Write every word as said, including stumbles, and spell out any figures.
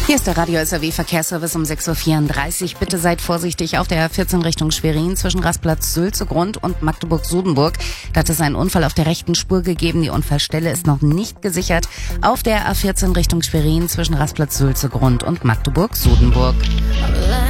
Hier ist der Radio S R W Verkehrsservice um sechs Uhr vierunddreißig. Bitte seid vorsichtig auf der A vierzehn Richtung Schwerin zwischen Rastplatz Sülzegrund und Magdeburg-Sudenburg. Da hat es einen Unfall auf der rechten Spur gegeben. Die Unfallstelle ist noch nicht gesichert. Auf der A vierzehn Richtung Schwerin zwischen Rastplatz Sülzegrund und Magdeburg-Sudenburg.